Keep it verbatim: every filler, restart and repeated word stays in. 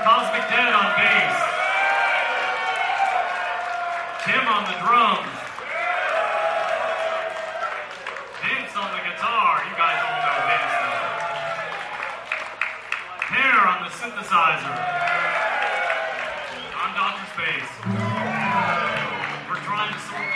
Cosmic Dead on bass. Tim on the drums. Vince on the guitar. You guys all know Vince though. Pear on the synthesizer. I'm Doctor Space. We're trying to sort